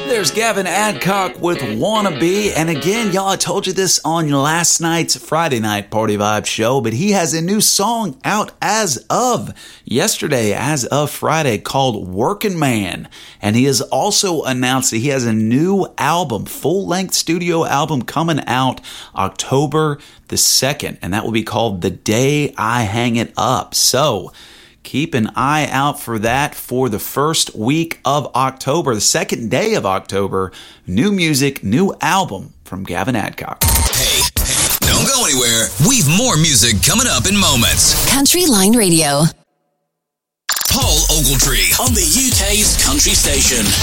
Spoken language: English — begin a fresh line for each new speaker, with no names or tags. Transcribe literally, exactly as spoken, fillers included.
There's Gavin Adcock with Wannabe. And again, y'all, I told you this on last night's Friday Night Party Vibe show, but he has a new song out as of yesterday, as of Friday, called Workin' Man. And he has also announced that he has a new album, full-length studio album coming out October the second. And that will be called The Day I Hang It Up. So keep an eye out for that for the first week of October, the second day of October. New music, new album from Gavin Adcock.
Hey, hey, don't go anywhere. We've more music coming up in moments.
Country Line Radio.
Paul Ogletree on the U K's country station.